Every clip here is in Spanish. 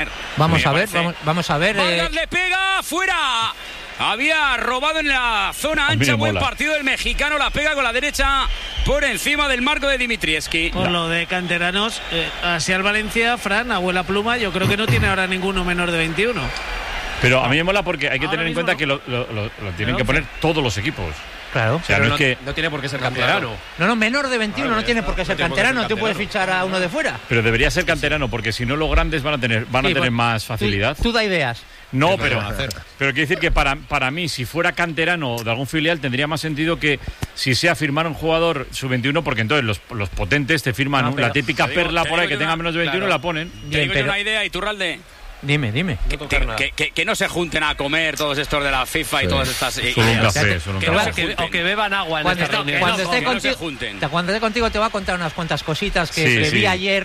Vamos a ver. Vargas le pega, fuera. Había robado en la zona ancha. Buen partido del mexicano. La pega con la derecha por encima del marco de Dimitrievski. Por lo de canteranos, hacia el Valencia, Fran, abuela pluma, yo creo que no tiene ahora ninguno menor de 21. Pero a mí me mola porque hay que tener en cuenta que lo tienen que poner todos los equipos. Claro. O sea, no tiene por qué ser canterano. No, menor de 21 no tiene por qué ser canterano. Tú puedes fichar a uno de fuera. Pero debería ser canterano, porque si no los grandes van a tener más facilidad. Tú da ideas. No, pero quiero decir que para mí, si fuera canterano de algún filial, tendría más sentido que si sea firmar un jugador sub-21, porque entonces los potentes te firman la típica perla por ahí que tenga menos de 21 la ponen. Te digo una idea, Iturralde. Dime. Que no se junten a comer todos estos de la FIFA y todas estas o que beban agua en esta reunión. Cuando esté contigo te voy a contar unas cuantas cositas que vi ayer.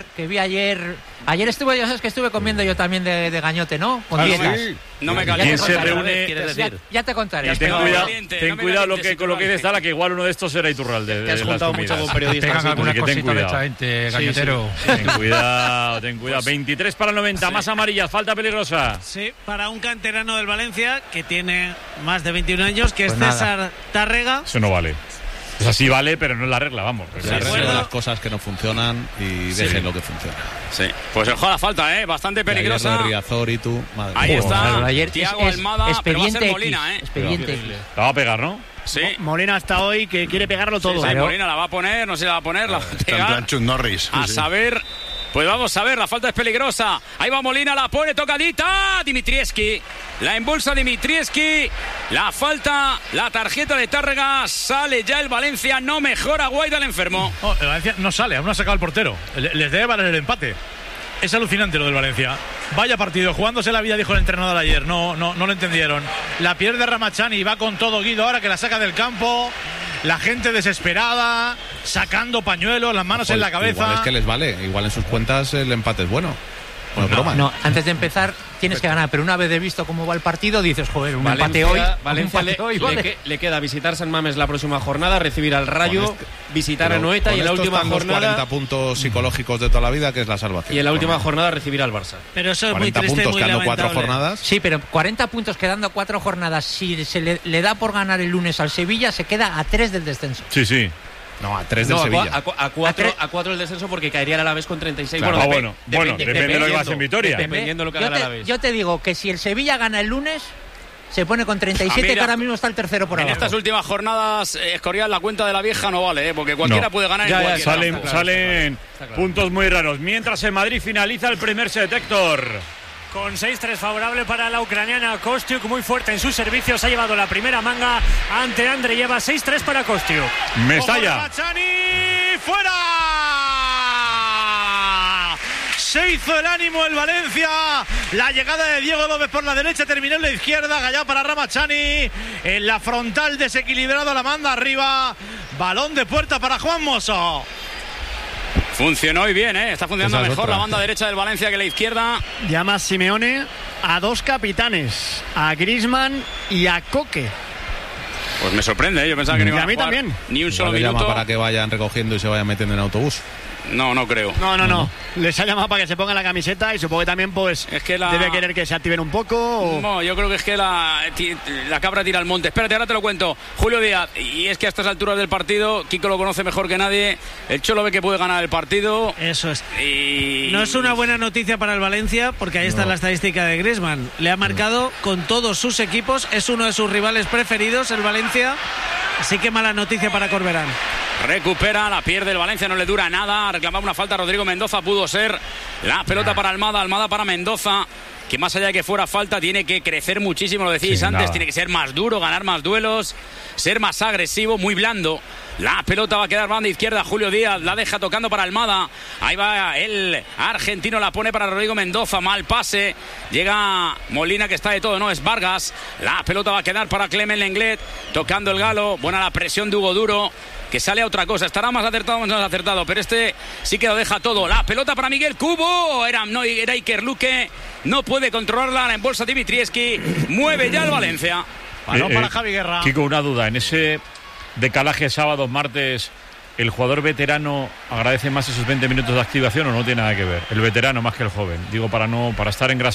Ayer estuve comiendo yo también de gañote, ¿no? Con dietas. No me calientes. ¿Quién se reúne? Ya te contaré. Ten cuidado con lo que dices, Tala, que igual uno de estos era Iturralde. Te has juntado mucho con periodistas. Tengan alguna cosita de esta gente, gañotero. Ten cuidado. 23 para el 90, más amarillas, falta peligrosa. Sí, para un canterano del Valencia que tiene más de 21 años, que es César Tárrega. Eso no vale. O sea, sí vale, pero no es la regla, vamos. Arreglen las cosas que no funcionan y dejen lo que funciona. Sí, pues el juego la falta, bastante peligrosa. Riazor y tú, madre. Ahí está, ayer Thiago Almada, pero va a ser Molina, Expediente. La va a pegar, ¿no? Sí. Molina hasta hoy que quiere pegarlo todo. Sí, Molina la va a poner, no se la va a poner, la va a pegar. Está en plan Chuck Norris. A saber... Pues vamos a ver, la falta es peligrosa. Ahí va Molina, la pone tocadita. Dimitrievski, la embolsa Dimitrievski. La falta, la tarjeta de Tárrega. Sale ya el Valencia, no mejora Guaita el enfermo. El Valencia no sale, aún no ha sacado el portero. Les debe valer el empate. Es alucinante lo del Valencia. Vaya partido, jugándose la vida, dijo el entrenador ayer. No lo entendieron. La pierde Ramachani, va con todo Guido ahora que la saca del campo. La gente desesperada, sacando pañuelos, las manos en la cabeza. Igual es que les vale, igual en sus cuentas el empate es bueno. No, antes de empezar tienes que ganar, pero una vez de visto cómo va el partido dices, joder, un empate hoy. Valencia le queda visitar San Mamés la próxima jornada, recibir al Rayo, visitar a Noeta y en la última jornada 40 puntos psicológicos de toda la vida, que es la salvación. Y en la última jornada recibir al Barça. Pero eso es muy triste, puntos muy quedando lamentable. 4 jornadas. Sí, pero 40 puntos quedando 4 jornadas. Si se le da por ganar el lunes al Sevilla, se queda a 3 del descenso. Sí. No, a 3 del Sevilla. A 4 el descenso porque caería el Alavés con 36. Claro. Bueno, depende de lo que vas en Vitoria. Dependiendo de lo que haga el Alavés. Yo te digo que si el Sevilla gana el lunes, se pone con 37, que ahora mismo está el tercero por abajo. En estas últimas jornadas, Escorial, la cuenta de la vieja no vale, porque cualquiera puede ganar. Salen puntos muy raros. Mientras en Madrid finaliza el primer set, Héctor. Con 6-3 favorable para la ucraniana. Kostiuk muy fuerte en sus servicios. Ha llevado la primera manga ante Andreyeva. 6-3 para Kostiuk. Mestalla. ¡Fuera! Se hizo el ánimo el Valencia. La llegada de Diego López por la derecha, terminó en la izquierda. Gallá para Ramachani. En la frontal desequilibrado, la manda arriba. Balón de puerta para Juan Mosso. Funcionó y bien, está funcionando mejor la banda derecha del Valencia que la izquierda. Llama Simeone a 2 capitanes, a Griezmann y a Coque. Pues me sorprende, yo pensaba que no iba a jugar también. Ni un solo llama minuto. para que vayan recogiendo y se vayan metiendo en autobús. No creo. No. Les ha llamado para que se pongan la camiseta y supongo que también pues es que debe querer que se activen un poco. O... No, yo creo que es que la cabra tira al monte. Espérate, ahora te lo cuento. Julio Díaz, y es que a estas alturas del partido, Kiko lo conoce mejor que nadie. El Cholo ve que puede ganar el partido. Eso es. Y... No es una buena noticia para el Valencia, porque ahí está la estadística de Griezmann. Le ha marcado con todos sus equipos. Es uno de sus rivales preferidos, el Valencia. Así que mala noticia para Corberán. Recupera, la pierde el Valencia, no le dura nada. Reclamaba una falta Rodrigo Mendoza, pudo ser. La pelota para Almada para Mendoza, que más allá de que fuera falta tiene que crecer muchísimo, lo decíais antes, tiene que ser más duro, ganar más duelos, ser más agresivo, muy blando. La pelota va a quedar banda izquierda, Julio Díaz la deja tocando para Almada. Ahí va el argentino, la pone para Rodrigo Mendoza, mal pase. Llega Molina, que está de todo, no, es Vargas. La pelota va a quedar para Clement Lenglet, tocando el Galo. Buena la presión de Hugo Duro, que sale a otra cosa, estará más acertado o menos acertado, pero este sí que lo deja todo. La pelota para Miguel Cubo, era Iker Luque, no puede controlarla, la embolsa Dimitrievski, mueve ya el Valencia. Balón para Javi Guerra. Kiko, una duda, en ese decalaje sábado, martes, ¿el jugador veterano agradece más esos 20 minutos de activación o no tiene nada que ver? El veterano más que el joven. Digo, para estar engrasado